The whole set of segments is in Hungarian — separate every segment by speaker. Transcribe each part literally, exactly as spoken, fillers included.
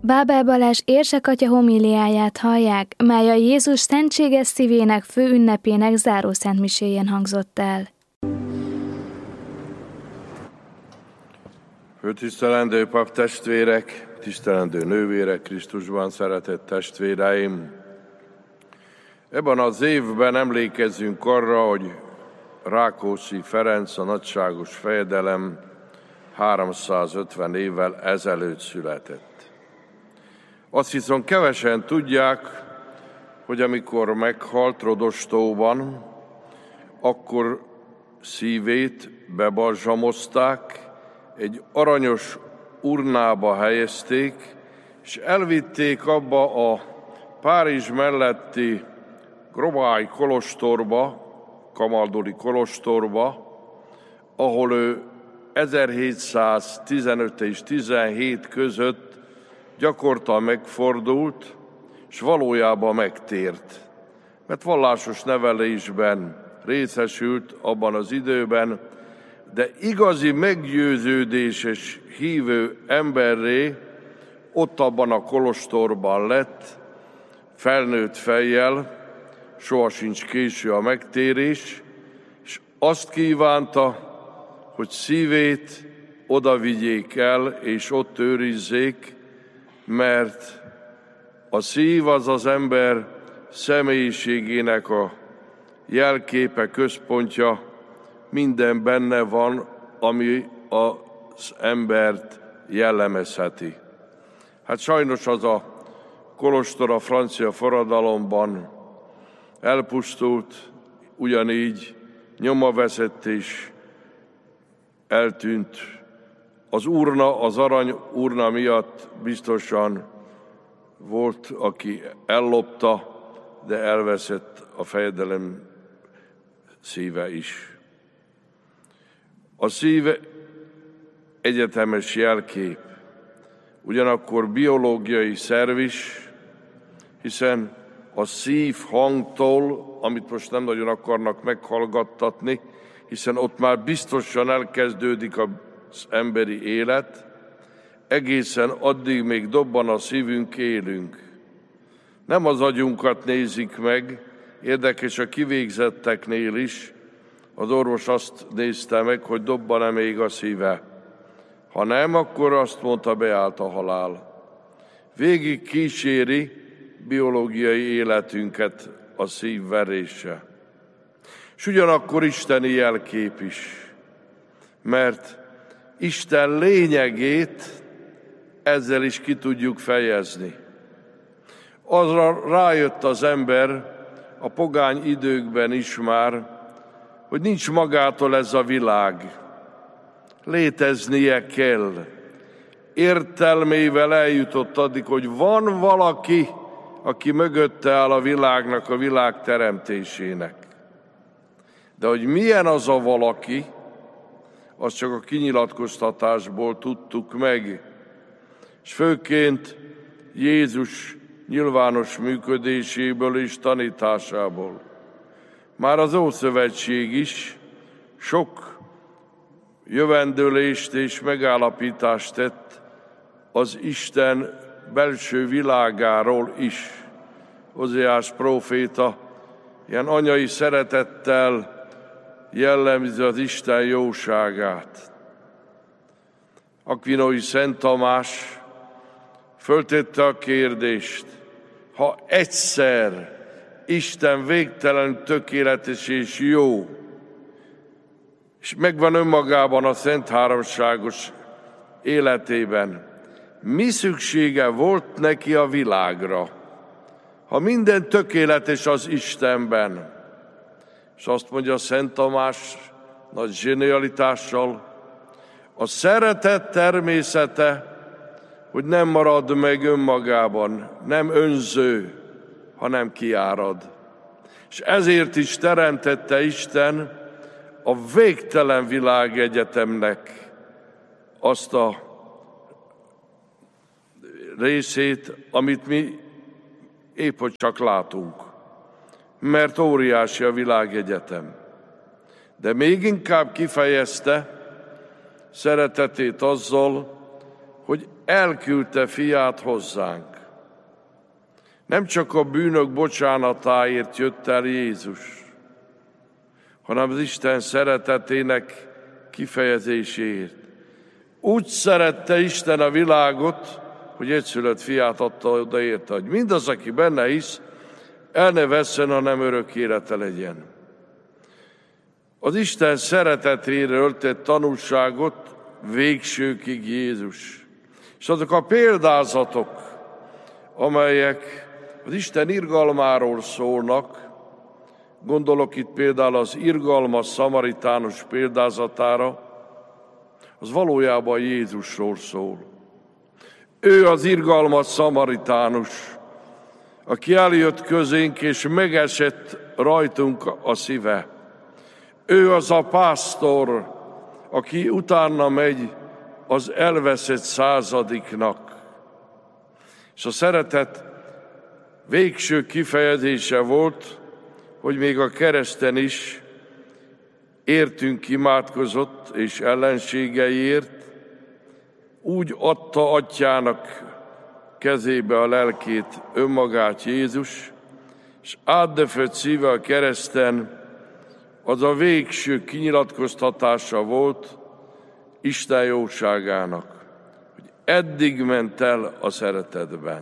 Speaker 1: Bábel Balázs érsekatya homíliáját hallják, mely a Jézus szentséges szívének fő ünnepének zárószentmiséjén hangzott el.
Speaker 2: Főtisztelendő pap testvérek, tisztelendő nővérek, Krisztusban szeretett testvéreim! Ebben az évben emlékezzünk arra, hogy Rákóczi Ferenc, a nagyságos fejedelem háromszázötven évvel ezelőtt született. Azt hiszem, kevesen tudják, hogy amikor meghalt Rodostóban, akkor szívét bebalzsamozták, egy aranyos urnába helyezték, és elvitték abba a Párizs melletti Grobály kolostorba, Kamaldoli kolostorba, ahol ő ezerhétszáztizenöt és tizenhét között gyakorta megfordult, és valójában megtért. Mert vallásos nevelésben részesült abban az időben, de igazi meggyőződéses hívő emberré ott abban a kolostorban lett, felnőtt fejjel, soha sincs késő a megtérés, és azt kívánta, hogy szívét oda vigyék el, és ott őrizzék, mert a szív az az ember személyiségének a jelképe, központja, minden benne van, ami az embert jellemezheti. Hát sajnos az a kolostor a francia forradalomban elpusztult, ugyanígy nyoma veszett és eltűnt. Az urna, az arany urna miatt biztosan volt, aki ellopta, de elveszett a fejedelem szíve is. A szív egyetemes jelkép, ugyanakkor biológiai szerv is, hiszen a szív hangtól, amit most nem nagyon akarnak meghallgattatni, hiszen ott már biztosan elkezdődik az emberi élet, egészen addig még dobban a szívünk, élünk. Nem az agyunkat nézik meg, érdekes a kivégzetteknél is, az orvos azt nézte meg, hogy dobban-e még a szíve. Ha nem, akkor azt mondta, beállt a halál. Végig kíséri biológiai életünket a szív verése. És ugyanakkor isteni jelkép is, mert Isten lényegét ezzel is ki tudjuk fejezni. Azra rájött az ember a pogány időkben is már, hogy nincs magától ez a világ. Léteznie kell. Értelmével eljutott addig, hogy van valaki, aki mögötte áll a világnak, a világ teremtésének. De hogy milyen az a valaki, azt csak a kinyilatkoztatásból tudtuk meg. És főként Jézus nyilvános működéséből és tanításából. Már az Ószövetség is sok jövendőlést és megállapítást tett az Isten belső világáról is. Ozeás próféta ilyen anyai szeretettel jellemzi az Isten jóságát. Akvinói Szent Tamás föltette a kérdést, ha egyszer Isten végtelen tökéletes és jó, és megvan önmagában a Szent Háromságos életében, mi szüksége volt neki a világra, ha minden tökéletes az Istenben? És azt mondja Szent Tamás nagy zsenialitással, a szeretet természete, hogy nem marad meg önmagában, nem önző, hanem kiárad. És ezért is teremtette Isten a végtelen világegyetemnek azt a részét, amit mi épp hogy csak látunk. Mert óriási a világegyetem. De még inkább kifejezte szeretetét azzal, hogy elküldte fiát hozzánk. Nem csak a bűnök bocsánatáért jött el Jézus, hanem az Isten szeretetének kifejezéséért. Úgy szerette Isten a világot, hogy egyszülött fiát adta oda érte, hogy mindaz, aki benne hisz, el ne vesszen, hanem örök élete legyen. Az Isten szeretetéről tett tanúságot végsőkig Jézus. És azok a példázatok, amelyek az Isten irgalmáról szólnak, gondolok itt például az irgalmas szamaritánus példázatára, az valójában Jézusról szól. Ő az irgalmas szamaritánus, aki eljött közénk, és megesett rajtunk a szíve. Ő az a pásztor, aki utána megy az elveszett századiknak. És a szeretet végső kifejezése volt, hogy még a kereszten is értünk imádkozott, és ellenségeiért úgy adta atyának kezébe a lelkét, önmagát Jézus, és átdöfött szíve a kereszten az a végső kinyilatkoztatása volt Isten jóságának, hogy eddig ment el a szeretetben.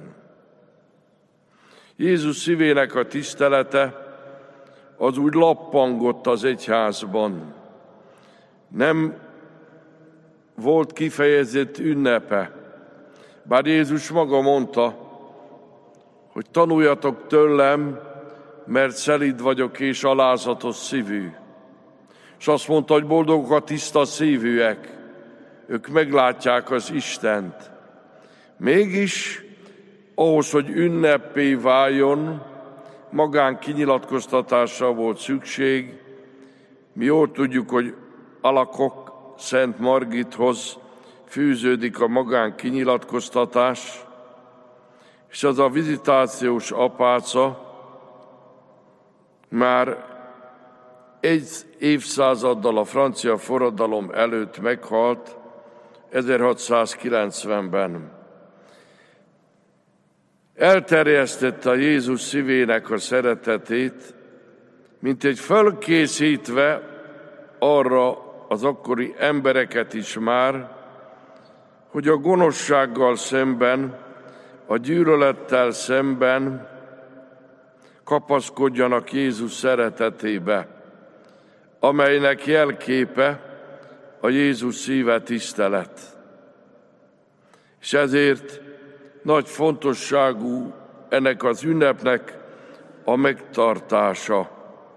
Speaker 2: Jézus szívének a tisztelete az úgy lappangott az egyházban. Nem volt kifejezett ünnepe, bár Jézus maga mondta, hogy tanuljatok tőlem, mert szelíd vagyok és alázatos szívű. És azt mondta, hogy boldogok a tiszta szívűek, ők meglátják az Istent. Mégis ahhoz, hogy ünnepé váljon, magán kinyilatkoztatásra volt szükség. Mi jól tudjuk, hogy Alakok Szent Margithoz fűződik a magán kinyilatkoztatás, és az a vizitációs apáca már egy évszázaddal a francia forradalom előtt meghalt, ezerhatszázkilencvenben. Elterjesztette a Jézus szívének a szeretetét, mint egy fölkészítve arra az akkori embereket is már, hogy a gonoszsággal szemben, a gyűlölettel szemben kapaszkodjanak Jézus szeretetébe, amelynek jelképe a Jézus szíve tisztelet. És ezért nagy fontosságú ennek az ünnepnek a megtartása.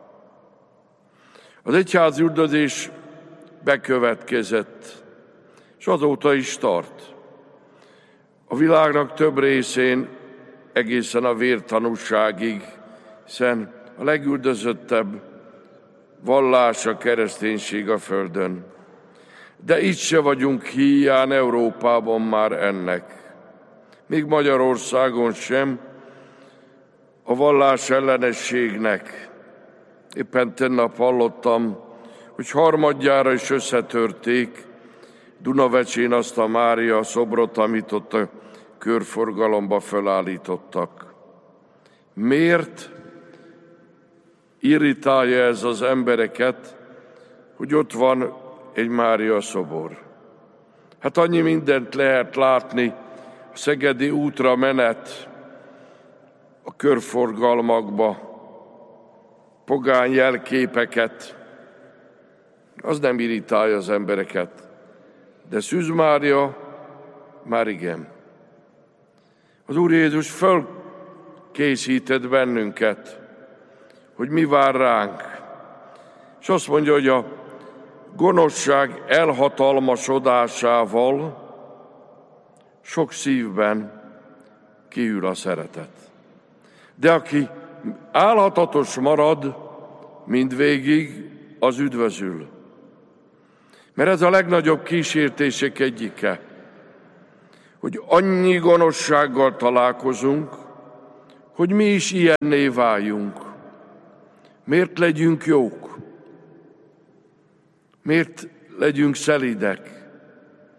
Speaker 2: Az egyházüldözés bekövetkezett, és azóta is tart. A világnak több részén egészen a vértanúságig, hiszen a legüldözöttebb vallás a kereszténység a földön. De itt se vagyunk híján Európában már ennek. Még Magyarországon sem a vallás ellenességnek. Éppen tennap hallottam, hogy harmadjára is összetörték Dunavecsén azt a Mária szobrot, amit ott a körforgalomba felállítottak. Miért irritálja ez az embereket, hogy ott van egy Mária szobor? Hát annyi mindent lehet látni, a szegedi útra menet, a körforgalmakba, pogány jelképeket, az nem irritálja az embereket. De Szűz Mária már igen. Az Úr Jézus fölkészített bennünket, hogy mi vár ránk. És azt mondja, hogy a gonoszság elhatalmasodásával sok szívben kiül a szeretet. De aki álhatatos marad mindvégig, az üdvözül. Mert ez a legnagyobb kísértések egyike, hogy annyi gonoszsággal találkozunk, hogy mi is ilyenné váljunk. Miért legyünk jók? Miért legyünk szelídek?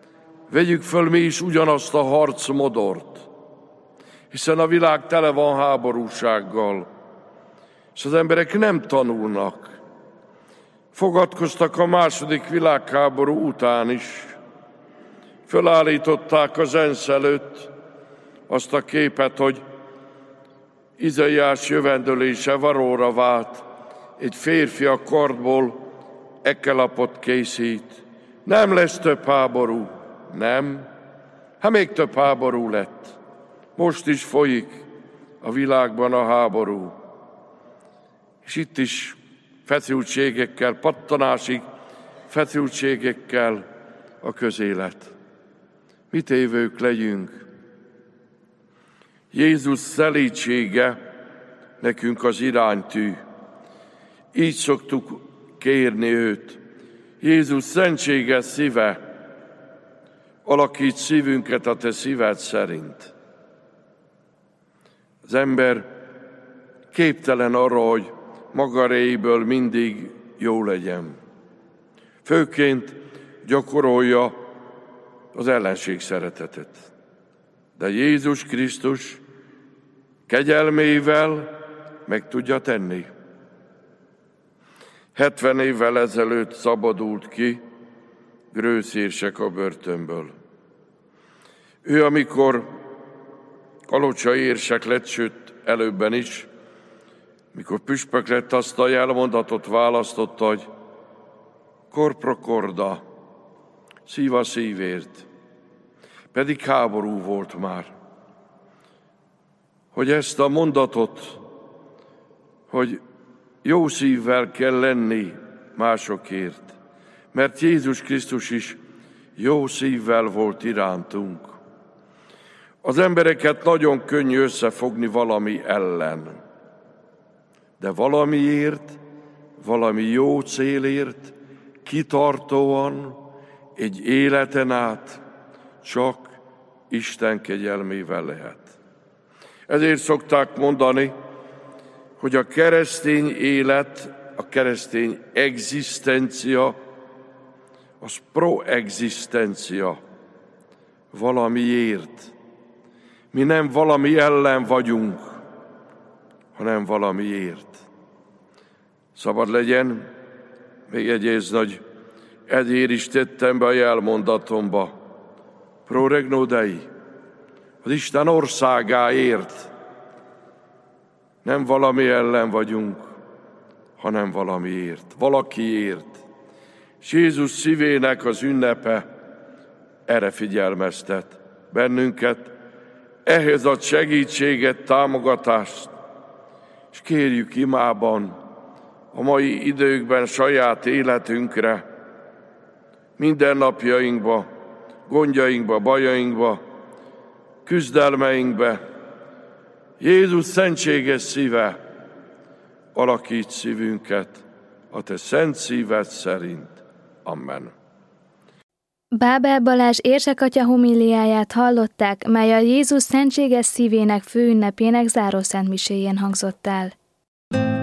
Speaker 2: vegyük föl mi is ugyanazt a harcmodort, hiszen a világ tele van háborúsággal, és az emberek nem tanulnak. Fogadkoztak a második világháború után is. Fölállították az ENSZ előtt azt a képet, hogy Izaiás jövendölése valóra vált, egy férfi a kardból ekkelapot készít. Nem lesz több háború. Nem. Hát még több háború lett. Most is folyik a világban a háború. És itt is feszültségekkel, pattanásig feszültségekkel a közélet. Mit évők legyünk. Jézus szelídsége nekünk az iránytű. Így szoktuk kérni őt. Jézus szentséges szíve, alakíts szívünket a te szíved szerint. Az ember képtelen arra, hogy maga réjéből mindig jó legyen. Főként gyakorolja az ellenség szeretetet. De Jézus Krisztus kegyelmével meg tudja tenni. hetven évvel ezelőtt szabadult ki Grősz érsek a börtönből. Ő, amikor kalocsai érsek lett, sőt előbben is, mikor püspök lett, azt a jelmondatot választotta, hogy corpora corda, szív a szívért, pedig háború volt már. Hogy ezt a mondatot, hogy jó szívvel kell lenni másokért, mert Jézus Krisztus is jó szívvel volt irántunk. Az embereket nagyon könnyű összefogni valami ellen, de valamiért, valami jó célért, kitartóan, egy életen át csak Isten kegyelmével lehet. Ezért szokták mondani, hogy a keresztény élet, a keresztény egzisztencia, az proegzisztencia, valamiért. Mi nem valami ellen vagyunk, hanem valamiért. Szabad legyen, még egyrészt nagy, ezért is tettem be a jelmondatomba. Pro regno Dei, az Isten országáért. Nem valami ellen vagyunk, hanem valamiért, valakiért. És Jézus szívének az ünnepe erre figyelmeztet bennünket, ehhez ad segítséget, támogatást, és kérjük imában a mai időkben saját életünkre, mindennapjainkba, gondjainkba, bajainkba, küzdelmeinkbe. Jézus szentséges szíve, alakíts szívünket a te szent szíved szerint. Amen.
Speaker 1: Bábel Balázs érsekatya homíliáját hallották, mely a Jézus szentséges szívének főünnepének zárószentmiséjén hangzott el.